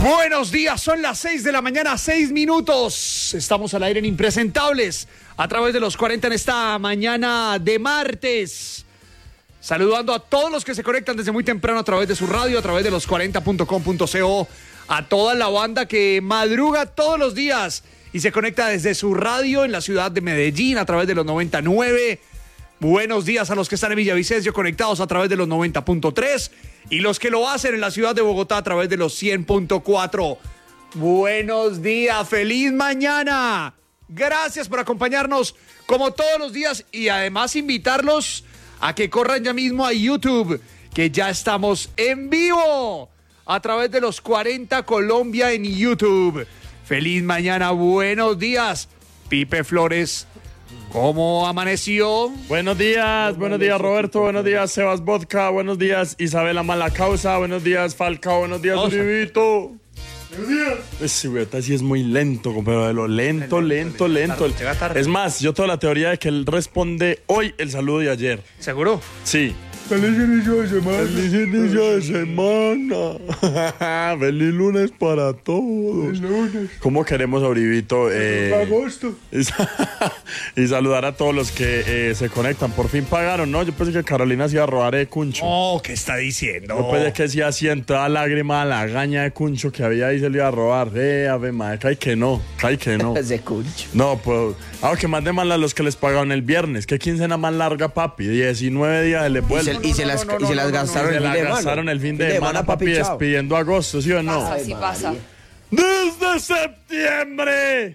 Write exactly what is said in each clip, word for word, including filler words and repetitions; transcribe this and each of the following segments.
Buenos días, son las seis de la mañana, seis minutos. Estamos al aire en Impresentables a través de los cuarenta en esta mañana de martes. Saludando a todos los que se conectan desde muy temprano a través de su radio, a través de los cuarenta punto com punto co, a toda la banda que madruga todos los días y se conecta desde su radio en la ciudad de Medellín a través de los noventa y nueve. Buenos días a los que están en Villavicencio conectados a través de los noventa punto tres y los que lo hacen en la ciudad de Bogotá a través de los cien punto cuatro. Buenos días, feliz mañana. Gracias por acompañarnos como todos los días y además invitarlos a que corran ya mismo a YouTube, que ya estamos en vivo a través de los cuarenta Colombia en YouTube. Feliz mañana, buenos días. Pipe Flores, ¿cómo amaneció? Buenos días, buenos días Roberto, buenos días Sebas Vodka, buenos días Isabela Malacausa, buenos días Falcao, buenos días Uribito. Buenos días. Ese güey sí es muy lento, pero de lo lento, lento, lento. Es más, yo tengo la teoría de que él responde hoy el saludo de ayer. ¿Seguro? Sí. Feliz inicio de semana. Feliz inicio de semana. Feliz lunes para todos. Feliz lunes. ¿Cómo queremos a Uribito? Eh, agosto. Y, y saludar a todos los que eh, se conectan. Por fin pagaron, ¿no? Yo pensé que Carolina se iba a robar de Cuncho. Oh, ¿qué está diciendo? Yo pensé que sí hacía toda lágrima la gaña de Cuncho que había ahí se le iba a robar. Eh, ave madre, cae que no, cae que no. De Cuncho. No, pues, ah, que mande mal a los que les pagaron el viernes. ¿Qué quincena más larga, papi? diecinueve días se les vuelve. Y se las, y se las gastaron Se el fin la de semana. gastaron el fin de, Fin de semana, semana, papi, papi, chao. despidiendo agosto, ¿sí o no? Pasa, sí pasa. ¡Desde septiembre!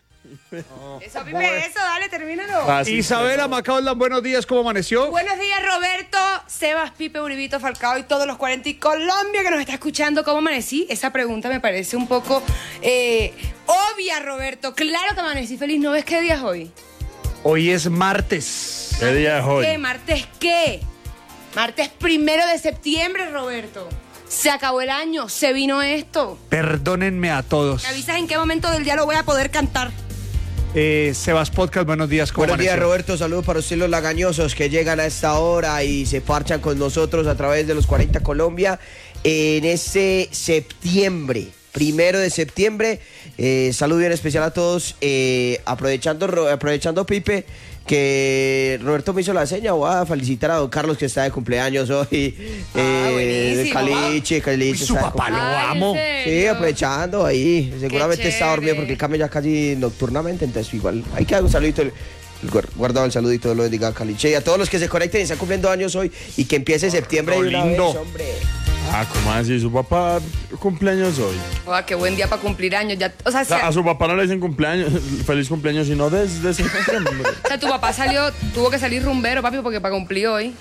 Eso, Pipe, eso, dale, termínalo. Ah, sí, Isabela Macaulay, buenos días, ¿cómo amaneció? Buenos días, Roberto, Sebas, Pipe, Uribito, Falcao y todos los cuarenta y Colombia que nos está escuchando. ¿Cómo amanecí? Esa pregunta me parece un poco eh, obvia, Roberto. Claro que amanecí feliz. ¿No ves qué día es hoy? Hoy es martes. ¿Qué día es hoy? ¿Qué? ¿Martes qué? Martes primero de septiembre, Roberto. Se acabó el año, se vino esto. Perdónenme a todos. ¿Me avisas en qué momento del día lo voy a poder cantar? Eh, Sebas Podcast, buenos días, ¿cómo Buenos días, amaneció? Roberto. Saludos para ustedes los lagañosos que llegan a esta hora y se parchan con nosotros a través de los cuarenta Colombia en ese septiembre. Primero de septiembre. Eh, saludo bien especial a todos. Eh, aprovechando, Ro- aprovechando, Pipe, que Roberto me hizo la seña. Voy a felicitar a don Carlos que está de cumpleaños hoy. Ah, eh, buenísimo. Caliche, Caliche. Uy, su está de papá lo cumpleaños. Ay, amo. ¿en Sí, serio? aprovechando ahí. Seguramente está dormido chévere. porque él cambia ya casi nocturnamente, entonces igual hay que dar un saludito. El, el guar- guardado el saludito, lo bendiga Caliche. Y a todos los que se conecten y están cumpliendo años hoy y que empiece septiembre Lo de una lindo. vez, hombre. Ah, ¿cómo así? ¿Su papá cumpleaños hoy? Oa, qué buen día para cumplir años. Ya, o, sea, O sea, si- a su papá no le dicen cumpleaños, feliz cumpleaños, sino desde septiembre. o sea, tu papá salió, tuvo que salir rumbero, papi, porque para cumplir hoy.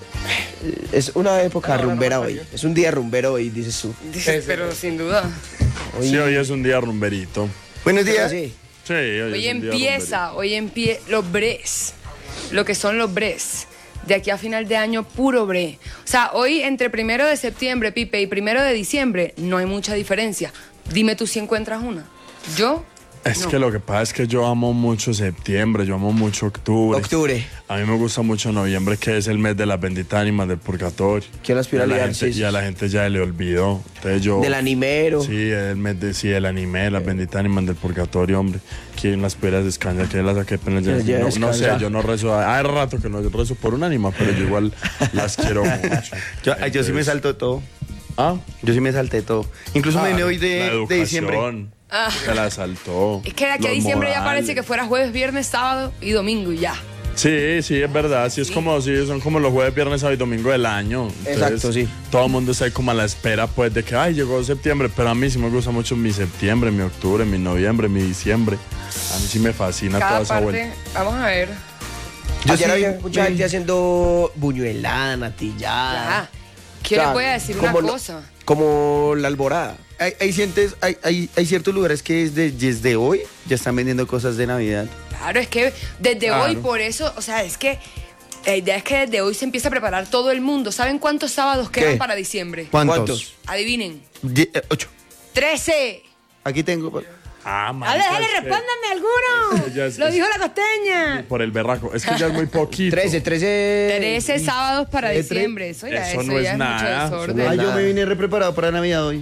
Es una época rumbera hoy. Es un día rumbero hoy, dices tú. Dices, pero sin duda. Sí, hoy es un día rumberito. Buenos días. Sí. Sí, hoy, Hoy es un día empieza, hoy empieza los bres, lo que son los bres. De aquí a final de año, puro bre. O sea, hoy entre primero de septiembre, Pipe, y primero de diciembre, no hay mucha diferencia. Dime tú si encuentras una. Yo, Es no. que lo que pasa es que yo amo mucho septiembre, yo amo mucho octubre. Octubre. A mí me gusta mucho noviembre, que es el mes de las benditas ánimas del purgatorio. ¿Quién aspira Y a la a liar? gente, Sí, y a sí, la gente ya le olvidó. Entonces yo... Del animero. Sí, el mes de, sí, el anime, las benditas ánimas del purgatorio, hombre. ¿Quién las puede descansar? ¿Quién las saque apenas ya? Que ya No, no sé, descansa. yo no rezo. Hay rato que no rezo por un ánima, pero yo igual las quiero mucho. Yo, ay, yo sí me Entonces, salto todo. ¿Ah? Yo sí me salté todo. Incluso me vine hoy La de, de educación. diciembre. Se la saltó. Es que de aquí a Los diciembre ya modales. parece que fuera jueves, viernes, sábado y domingo y ya. Sí, sí, es verdad. Sí, es como, sí, son como los jueves, viernes, sábado y domingo del año. Entonces, Exacto, sí. Todo el mundo está ahí como a la espera, pues, de que, ay, llegó septiembre. Pero a mí sí me gusta mucho mi septiembre, mi octubre, mi noviembre, mi diciembre. A mí sí me fascina Cada toda esa parte, vuelta. vamos a ver. Yo Yo Ayer sí, había mucha me- gente haciendo buñuelada, natillada. Ajá. ¿Qué O sea, le voy a decir una como lo- cosa? Como la alborada. Hay, hay, cientes- hay, hay, hay ciertos lugares que desde, desde hoy ya están vendiendo cosas de Navidad. Claro, es que desde Claro. hoy, por eso, o sea, es que la idea es que desde hoy se empieza a preparar todo el mundo. ¿Saben cuántos sábados quedan ¿Qué? para diciembre? ¿Cuántos? ¿Cuántos? Adivinen. Die- eh, ocho. ¡trece! Aquí tengo. Ah, Dale, marica, dale, es que- respóndanme alguno. es que ya es- Lo es- dijo la costeña. Por el berraco. Es que ya es muy poquito. trece, trece. trece sábados para de tre- diciembre. Eso ya, Eso eso no ya es nada, mucho eso desorden. no Ah, es yo nada. me vine re preparado para Navidad hoy.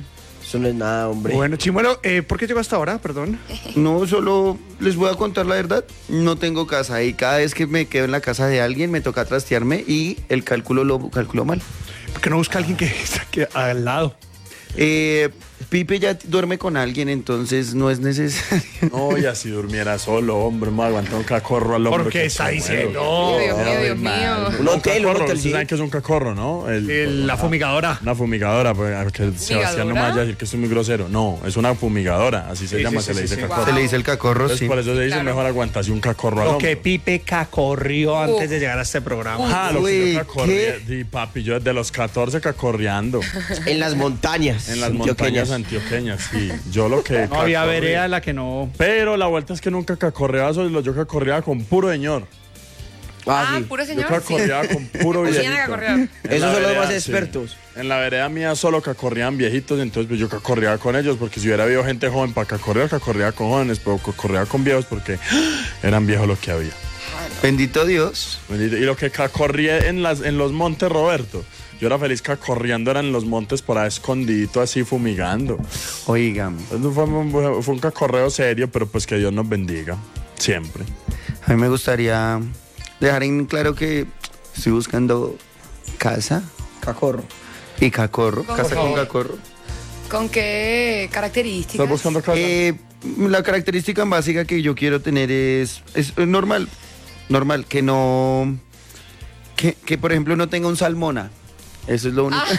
Eso no es nada, hombre. Bueno, Chimuelo, eh, ¿por qué llegó hasta ahora? Perdón. No, solo les voy a contar la verdad. No tengo casa y cada vez que me quedo en la casa de alguien me toca trastearme y el cálculo lo calculo mal. ¿Por qué no busca a alguien que esté al lado? Eh, Pipe ya duerme con alguien, entonces no es necesario. No, y así durmiera solo, hombre, me aguanta un cacorro al hombro. ¿Por qué que está se diciendo? muere. Dios mío, Dios Ay, mío. man. Un hotel, un cacorro, hotel, ¿ustedes sí. saben qué es un cacorro, no? El- El- la fumigadora. Una fumigadora, pues, a que Sebastián no me vaya a decir que estoy muy grosero. No, es una fumigadora, así se Sí, llama, sí, se sí, le dice sí, cacorro. Se le dice el cacorro, Entonces, sí. por eso se dice Claro. mejor aguantarse un cacorro al Lo hombro. que Pipe cacorrió antes Uf. de llegar a este programa. Ah, lo que Uy, yo cacorría, ¿qué? di, papi, yo desde los catorce cacorreando En las montañas. en las antioqueñas. montañas antioqueñas, sí. Yo lo que No había cacorría- vereda en la que no. Pero la vuelta es que nunca cacorreaba solo, yo cacorreaba con puro señor. Ah, Ah, sí. puro Yo señor. cacorreaba con puro Pues viejito. tiene que cacorrear. En Esos la son los vereda, más sí. expertos. En la vereda mía solo cacorreaban viejitos, entonces pues yo cacorreaba con ellos, porque si hubiera habido gente joven para cacorrear, cacorreaba con jóvenes, pero cacorreaba con viejos porque eran viejos lo que había. Bendito Dios. Bendito. Y lo que cacorría en, las, en los montes, Roberto, yo era feliz cacorreando, era en los montes por ahí escondidito, así fumigando. Oigan, Entonces, Fue, un- fue un cacorreo serio, pero pues que Dios nos bendiga, siempre. a mí me gustaría dejar en claro que estoy buscando casa Cacorro. y cacorro. Con Casa con favor. cacorro. ¿Con qué características? ¿Estás buscando casa? Eh, la característica básica que yo quiero tener es, es normal, normal, que no, que, que por ejemplo no tenga un salmona. Eso es lo único.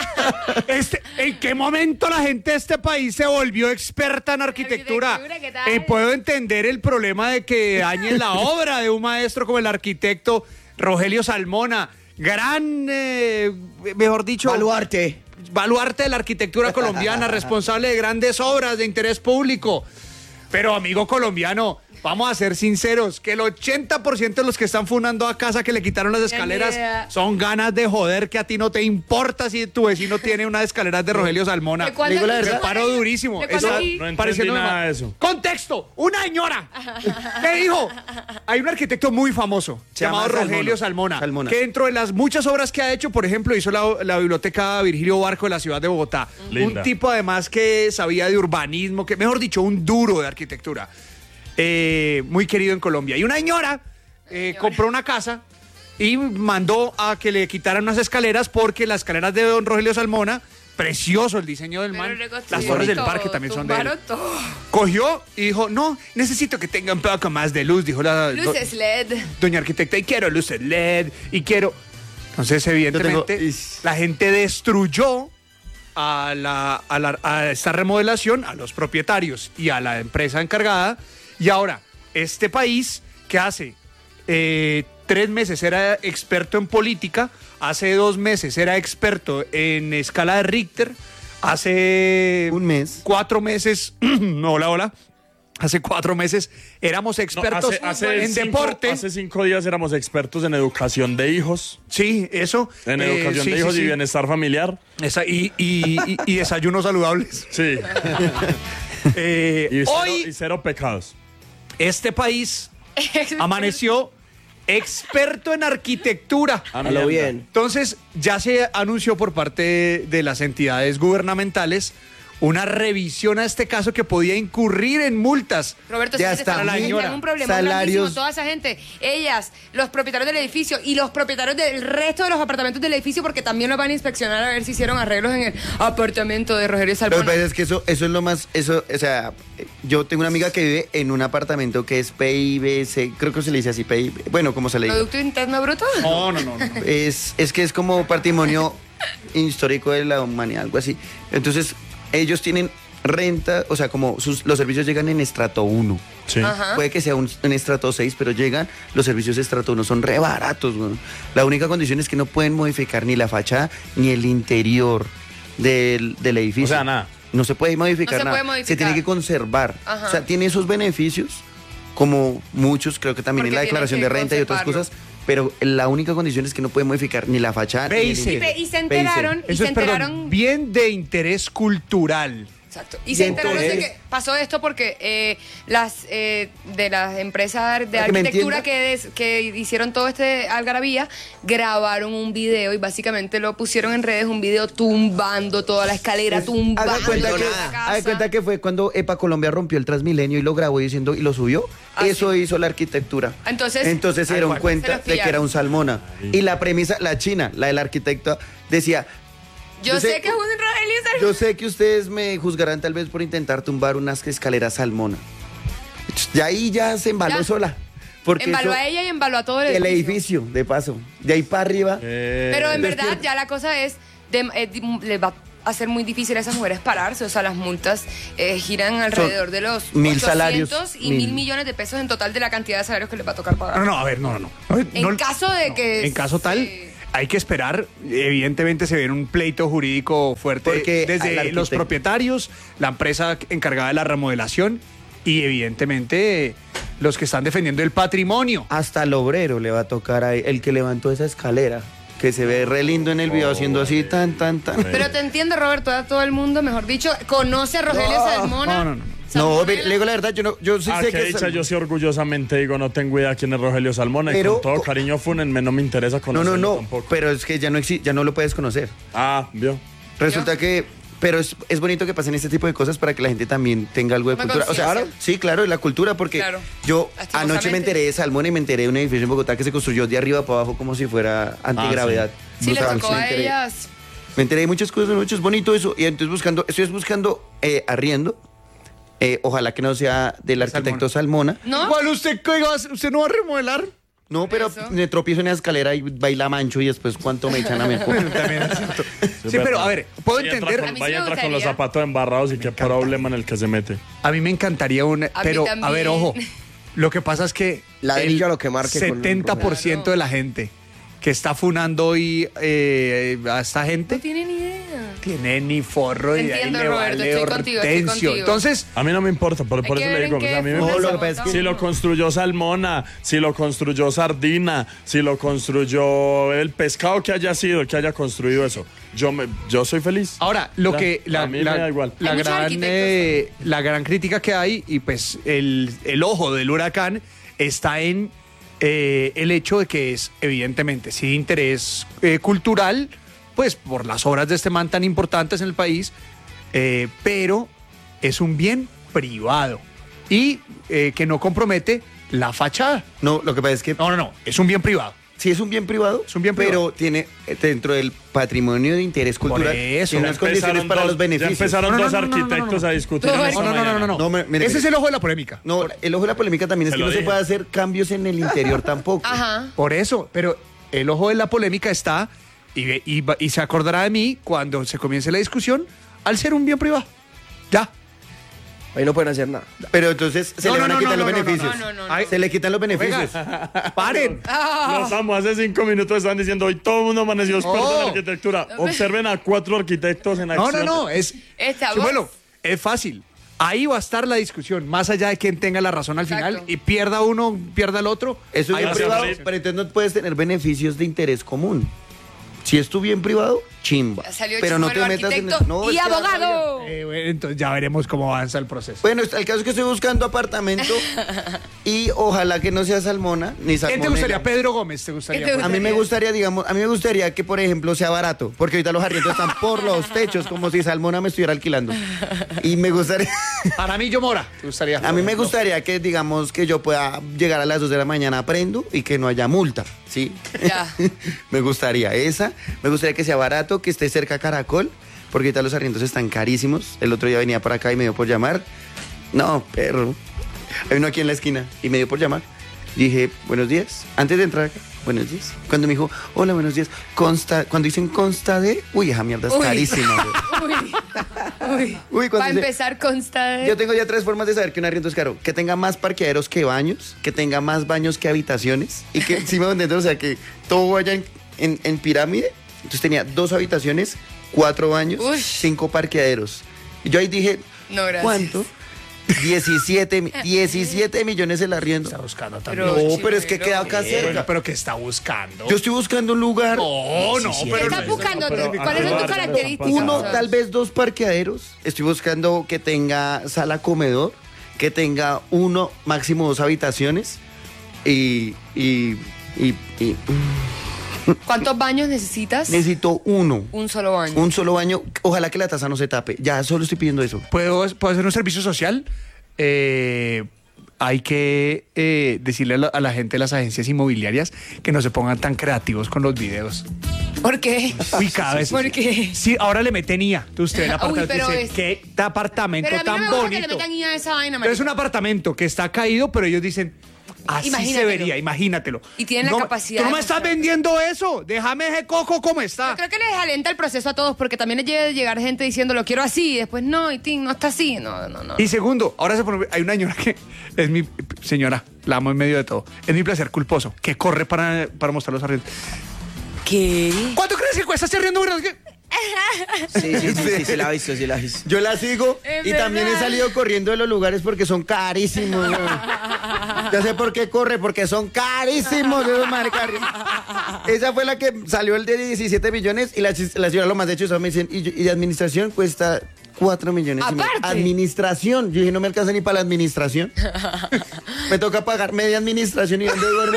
Este, ¿En qué momento la gente de este país se volvió experta en arquitectura? Arquitectura, ¿qué tal? Eh, puedo entender el problema de que dañen la obra de un maestro como el arquitecto Rogelio Salmona, gran, eh, mejor dicho, Baluarte. baluarte de la arquitectura colombiana, responsable de grandes obras de interés público. Pero, amigo colombiano, vamos a ser sinceros, que el ochenta por ciento de los que están funando a casa que le quitaron las escaleras idea. son ganas de joder, que a ti no te importa si tu vecino tiene unas escaleras de Rogelio Salmona. ¿De cuándo Digo la aquí? verdad, paro durísimo. ¿De cuándo Está aquí? No entendí pareciendo nada de eso. Contexto, una señora. ¿Qué dijo? Hay un arquitecto muy famoso Se llamado llama Rogelio Salmona. Salmona, Salmona. que dentro de las muchas obras que ha hecho, por ejemplo, hizo la, la biblioteca Virgilio Barco de la ciudad de Bogotá. Linda. Un tipo además que sabía de urbanismo, que mejor dicho, un duro de arquitectura. Eh, muy querido en Colombia. Y una señora eh, compró una casa y mandó a que le quitaran unas escaleras porque las escaleras de don Rogelio Salmona, precioso el diseño del Pero man, reconstruyeron las torres del todo, parque también son de él. tumbaron todo. Cogió y dijo, no, necesito que tenga un poco más de luz, dijo la do- Luces L E D. doña arquitecta, y quiero luces L E D, y quiero... Entonces, evidentemente, tengo- la gente destruyó a, la, a, la- a esta remodelación, a los propietarios y a la empresa encargada, y ahora, este país, que hace eh, tres meses era experto en política, hace dos meses era experto en escala de Richter, hace Un mes. cuatro meses, no, hola, hola, hace cuatro meses éramos No, expertos hace, hace en cinco, deporte. Hace cinco días éramos expertos en educación de hijos, Sí, eso. en eh, educación sí, de sí, hijos sí. y bienestar familiar. Esa- y, y- y- y desayunos saludables. Sí. Eh, Y cero, hoy, y cero pecados. este país amaneció experto en arquitectura. Ah, A lo mierda. bien. Entonces, ya se anunció por parte de las entidades gubernamentales una revisión a este caso que podía incurrir en multas. Roberto, Ya sí, está, están la señora. en un problema Salarios. grandísimo, toda esa gente, ellas, los propietarios del edificio y los propietarios del resto de los apartamentos del edificio, porque también los van a inspeccionar a ver si hicieron arreglos en el apartamento de Rogelio Lo que Salmona. pasa es que eso, eso es lo más, eso, o sea, yo tengo una amiga que vive en un apartamento que es P I B C, creo que se le dice así, P I B, bueno, como se le dice. ¿Producto Interno Bruto? No, no, no. no. Es, es que es como patrimonio histórico de la humanidad, algo así. Entonces, ellos tienen renta, o sea, como sus, los servicios llegan en estrato uno. Sí. Ajá. Puede que sea un, un estrato seis, pero llegan, los servicios de estrato uno son re baratos, güey. La única condición es que no pueden modificar ni la fachada ni el interior del, del edificio. O sea, nada. No se puede modificar No se nada. puede modificar. Se tiene que conservar. Ajá. O sea, tiene esos beneficios, como muchos, creo que también en Porque la tiene declaración que de renta y otras conservarlo. cosas, pero la única condición es que no puede modificar ni la fachada ni el Base. interior. Y se enteraron, y Eso se es, perdón, enteraron. bien de interés cultural. Exacto. Y, y se enteraron entonces... de que pasó esto porque eh, las eh, de las empresas de arquitectura que, des, que hicieron todo este algarabía grabaron un video y básicamente lo pusieron en redes, un video tumbando toda la escalera, es, tumbando haga cuenta, que, la casa. haga cuenta que fue cuando EPA Colombia rompió el Transmilenio y lo grabó diciendo y lo subió. Ah, Eso sí. hizo la arquitectura. Entonces, Entonces se dieron cuenta de que era un Salmona. Sí. Y la premisa, la china, la del arquitecto, decía... Yo, yo sé, sé que es un Rogelio Salmona. Yo sé que ustedes me juzgarán tal vez por intentar tumbar unas escaleras Salmona. De ahí ya se embaló ya. sola. Porque embaló a ella y embaló a todo el edificio. El edificio, de paso. De ahí para arriba. Eh. Pero en verdad ya la cosa es, de, eh, les va a ser muy difícil a esas mujeres pararse. O sea, las multas eh, giran alrededor Son de los mil ochocientos salarios, y mil. mil millones de pesos en total de la cantidad de salarios que les va a tocar pagar. No, no, a ver, no, no. no. En no, caso de no, que... En caso tal... Eh, hay que esperar, evidentemente se ve un pleito jurídico fuerte porque desde los propietarios, la empresa encargada de la remodelación y evidentemente los que están defendiendo el patrimonio. Hasta al obrero le va a tocar ahí, el que levantó esa escalera, que se ve re lindo en el video oh, haciendo así tan, tan, tan. Pero te entiendo, Roberto, todo el mundo, mejor dicho, conoce a Rogelio no, Salmona. No, no, no. No, le digo la verdad, yo no, yo sí ah, sé que que dicha, Sal... yo sí orgullosamente digo, no tengo idea quién es Rogelio Salmona pero, y con todo cariño fúnenme, no me interesa conocerlo. No, no, no, tampoco. pero es que ya no existe, ya no lo puedes conocer. Ah, vio. Resulta ¿Yo? que, pero es, es bonito que pasen este tipo de cosas para que la gente también tenga algo de ¿Toma cultura. O sea, claro, sí, claro, la cultura, porque claro. yo anoche me enteré de Salmona y me enteré de un edificio en Bogotá que se construyó de arriba para abajo como si fuera antigravedad. Ah, sí, sí le tocó a ellas. Me enteré de muchas cosas, mucho es bonito eso, y entonces buscando, estoy buscando eh, arriendo. Eh, ojalá que no sea del arquitecto Salmona. ¿No? ¿Cuál usted, usted no va a remodelar? No, pero eso. Me tropiezo en la escalera y baila mancho y después cuánto me echan a mí. También es cierto. Sí, sí, pero a ver, puedo vaya entender. Con, vaya a entrar con los zapatos embarrados y qué problema en el que se mete. A mí me encantaría un... A pero, a ver, ojo, lo que pasa es que ladrillo a lo que marque setenta por ciento con de la gente que está funando hoy eh, a esta gente... No tiene ni idea. Tiene ni forro y Entiendo, ahí le Roberto, vale estoy contigo, estoy contigo. Entonces, a mí no me importa, por, por eso le digo, a mí me no, importa. lo que es que si lo construyó Salmona, si lo construyó Sardina, si lo construyó el pescado que haya sido, que haya construido eso, yo me, yo soy feliz. Ahora, lo ya, que la, a mí la, me da igual. La gran eh, la gran crítica que hay y pues el, el ojo del huracán está en eh, el hecho de que es evidentemente sí de interés eh, cultural, pues por las obras de este man tan importantes en el país, eh, pero es un bien privado y eh, que no compromete la fachada. No, lo que pasa es que... No, no, no, es un bien privado. Sí, es un bien privado, es un bien privado. Pero tiene dentro del patrimonio de interés cultural eso, tiene unas condiciones para dos, los beneficios. Ya empezaron no, no, dos no, no, arquitectos no, no, no. a discutir. No, no, no, no, no, no. no me, mire, Ese es el ojo de la polémica. No, el ojo de la polémica también es se que no dije. se puede hacer cambios en el interior tampoco. Ajá. Por eso, pero el ojo de la polémica está, y, y, y se acordará de mí cuando se comience la discusión, al ser un bien privado. Ya. Ahí no pueden hacer nada. Pero entonces se no, le no, van a no, quitar no, los no, beneficios. no, no, no, no. Se le quitan los beneficios. Oiga, paren. Los amo, hace cinco minutos estaban diciendo, hoy todo el mundo amaneció experto Oh. en arquitectura. Observen a cuatro arquitectos en No, acción. no, no, es... Esta sí, voz. bueno, es fácil. Ahí va a estar la discusión, más allá de quien tenga la razón al Exacto. final y pierda uno, pierda el otro. Eso es ahí bien va a privado, estar. pero entonces no puedes tener beneficios de interés común. Si es tu bien privado, chimba. Ya salió pero no te Chimuelo, metas en el... arquitecto no, y es que- abogado. Eh, bueno, entonces ya veremos cómo avanza el proceso. Bueno, el caso es que estoy buscando apartamento y ojalá que no sea Salmona ni ¿Quién Salmona. te gustaría? Pedro Gómez, ¿te gustaría? ¿Qué te A mí me gustaría, digamos, a mí me gustaría que, por ejemplo, sea barato, porque ahorita los arriendos están por los techos, como si Salmona me estuviera alquilando. Y me gustaría, Para mí, yo Mora, ¿te gustaría? a mí me gustaría que, digamos, que yo pueda llegar a las dos de la mañana, aprendo y que no haya multa, ¿sí? Ya. Me gustaría esa, me gustaría que sea barato, que esté cerca a Caracol, porque ahorita los arriendos están carísimos. El otro día venía para acá y me dio por llamar. No, perro. Hay uno aquí en la esquina y me dio por llamar. Dije, buenos días. Antes de entrar acá, buenos días. Cuando me dijo, hola, buenos días. Consta, cuando dicen consta de, uy, esa mierda es Uy. carísima. güey. Uy. Uy. Uy, cuando Para dice- empezar, consta de... Yo tengo ya tres formas de saber que un arriendo es caro. Que tenga más parqueaderos que baños, que tenga más baños que habitaciones y que encima de entender, o sea, que todo vaya en, en, en pirámide. Entonces tenía dos habitaciones, cuatro baños, Uy. cinco parqueaderos. Y yo ahí dije, No, gracias. ¿cuánto? diecisiete, diecisiete millones el arriendo. Está buscando también. Pero, No, sí, pero es que queda acá pero- cerca. Pero que está buscando. Yo estoy buscando un lugar. No, no, Sí, sí, pero ¿Qué sí. estás buscando? pero ¿Cuáles son aquí tus va, características? Uno, O sea, tal vez dos parqueaderos. Estoy buscando que tenga sala comedor, que tenga uno, máximo dos habitaciones. Y, y, y, y ¿Cuántos baños necesitas? necesito uno. Un solo baño. Un solo baño. Ojalá que la taza no se tape. Ya solo estoy pidiendo eso. ¿Puedo, ¿puedo hacer un servicio social? Eh, hay que eh, decirle a la, a la gente de las agencias inmobiliarias que no se pongan tan creativos con los videos. ¿Por qué? Uy, cada vez. ¿Por qué? Sí, ahora le meten I A. Usted el Uy, apartamento pero dice, es- qué apartamento Pero a mí no tan me gusta bonito. que le metan I A a esa vaina, Pero es un marica. apartamento que está caído, pero ellos dicen, así se Imagínatelo. vería, imagínatelo. Y tienen la No, capacidad Tú no de me estás mostrarte. vendiendo eso. Déjame ese coco como está. Yo creo que les alenta el proceso a todos porque también les debe llegar gente diciendo lo quiero así y después no, y tin, no está así. No, no, no. Y segundo, ahora se pone, hay una señora que es mi señora, la amo en medio de todo. Es mi placer culposo, que corre para, para mostrar los arriendos. ¿Qué? ¿Cuánto crees que cuesta este arriendo? ¿Verdad que- Sí, sí, sí, sí, sí, la he visto, sí la he visto. Yo la sigo Es y también he verdad. salido corriendo de los lugares porque son carísimos. ¿No? Ya sé por qué corre, porque son carísimos esos maricas. Esa fue la que salió el de diecisiete millones y la, chis- la señora lo más de hecho me dicen, y, yo- y de administración cuesta cuatro millones. y medio. Aparte. Administración. Yo dije, no me alcanza ni para la administración. Me toca pagar media administración y ¿dónde duermo?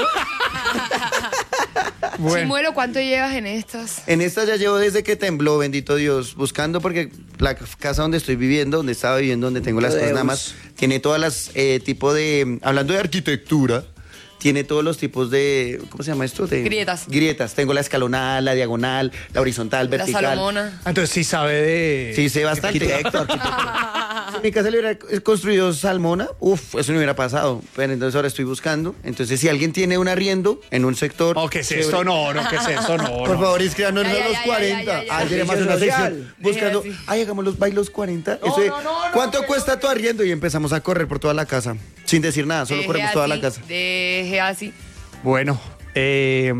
Chimuelo, ¿cuánto llevas en estas? En esta ya llevo desde que tembló, bendito Dios, buscando porque la casa donde estoy viviendo, donde estaba viviendo, donde tengo las Deus. cosas nada más, tiene todas las eh, tipos de, hablando de arquitectura, tiene todos los tipos de, ¿cómo se llama esto? De, Grietas. Grietas. Tengo la escalonada, la diagonal, la horizontal, La vertical. Salomona. Entonces sí sabe de... Sí, sé bastante. Arquitecto, arquitecto. Si mi casa le hubiera construido salmona, uff, eso no hubiera pasado. Pero entonces ahora estoy buscando. Entonces, si alguien tiene un arriendo en un sector. Oh, ¿qué es chévere, esto? No, no, ¿qué es esto? No, Por no. favor, inscríbanos Ya, a ya, los ya, cuarenta. ya, ya, ya. Ay, queremos hacer una Servicio sección social. buscando. Deje así. Ay, hagamos los bailos cuarenta. No, Eso de, no, no, no, ¿cuánto que cuesta tu arriendo? Y empezamos a correr por toda la casa. Sin decir nada, solo Deje corremos toda la así, casa. Deje así. Bueno, eh,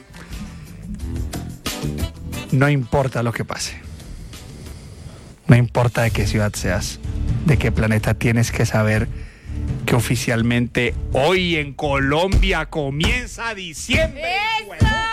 no importa lo que pase. No importa de qué ciudad seas, de qué planeta, tienes que saber que oficialmente hoy en Colombia comienza diciembre. ¡Eso!